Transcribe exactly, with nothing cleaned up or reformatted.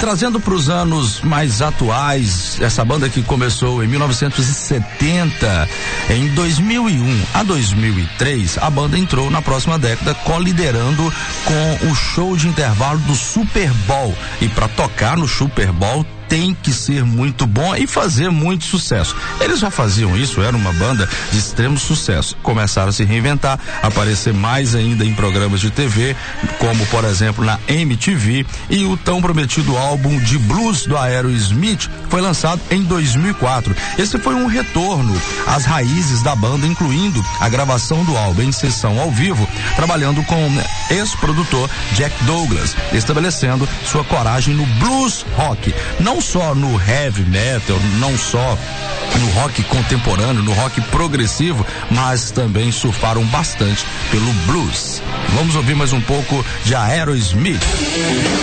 trazendo para os anos mais atuais, essa banda que começou em mil novecentos e setenta, em dois mil e um a dois mil e três, a banda entrou na próxima década coliderando com o show de intervalo do Super Bowl. E para tocar no Super Bowl tem que ser muito bom e fazer muito sucesso. Eles já faziam isso, era uma banda de extremo sucesso. Começaram a se reinventar, aparecer mais ainda em programas de T V, como por exemplo na M T V, e o tão prometido álbum de blues do Aerosmith foi lançado em dois mil e quatro. Esse foi um retorno às raízes da banda, incluindo a gravação do álbum em sessão ao vivo, trabalhando com o ex-produtor Jack Douglas, estabelecendo sua coragem no blues rock. Não só no heavy metal, não só no rock contemporâneo, no rock progressivo, mas também surfaram bastante pelo blues. Vamos ouvir mais um pouco de Aerosmith.